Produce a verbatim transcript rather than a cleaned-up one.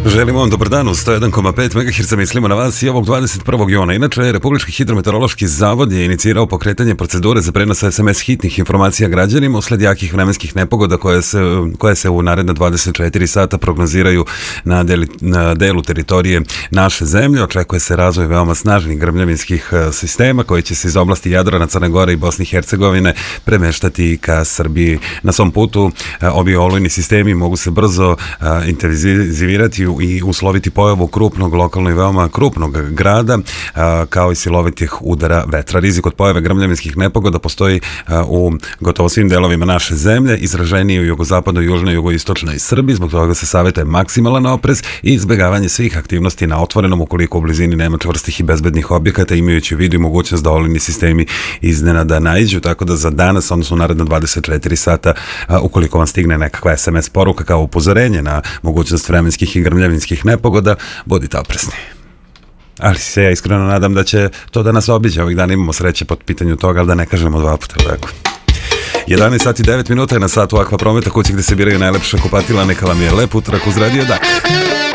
Želimo vam dobar dan u sto jedan zarez pet megaherca, mislimo na vas i ovog dvadeset prvog juna. Inače, Republički hidrometeorološki zavod je inicirao pokretanje procedure za prenos es em es hitnih informacija građanima usled jakih vremenskih nepogoda koje se, koje se u naredne dvadeset četiri sata prognoziraju na, deli, na delu teritorije naše zemlje. Očekuje se razvoj veoma snažnih grmljavinskih sistema koji će se iz oblasti Jadrana, Crne Gore i Bosne i Hercegovine premeštati ka Srbiji. Na svom putu ovi olujni sistemi mogu se brzo intenzivirati i usloviti pojavu krupnog, lokalno i veoma krupnog grada, kao i silovitih udara vetra. Rizik od pojave grmljavinskih nepogoda postoji u gotovo svim delovima naše zemlje, izraženiji u jugozapadnoj, južnoj i jugoistočnoj Srbiji. Zbog toga se savjetuje maksimalan oprez i izbjegavanje svih aktivnosti na otvorenom ukoliko u blizini nema čvrstih i bezbednih objekata, imajući u vidu i mogućnost da olujni sistemi iznenada naiđu. Tako da za danas, odnosno naredna dvadeset četiri sata, ukoliko vam stigne nekakva es em es poruka kao upozorenje na mogućnost vremenskih i grmljavinskih nepogoda, budite oprezni. Ali se ja iskreno nadam da će to da nas obiđe. Ovih dana imamo sreće pod pitanju toga, ali da ne kažemo dva puta tako. jedanaest sati i devet minuta je na satu Akva Prometa, kući gde se biraju najlepša kupatila. Neka vam je lep utorak uz Radio Dak.